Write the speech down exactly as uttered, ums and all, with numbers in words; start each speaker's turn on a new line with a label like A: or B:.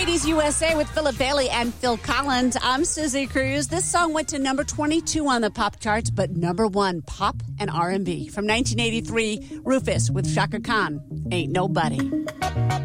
A: Ladies U S A with Philip Bailey and Phil Collins. I'm Susie Cruz. This song went to number twenty-two on the pop charts, but number one pop and R and B. From nineteen eighty-three, Rufus with Shaka Khan, Ain't Nobody.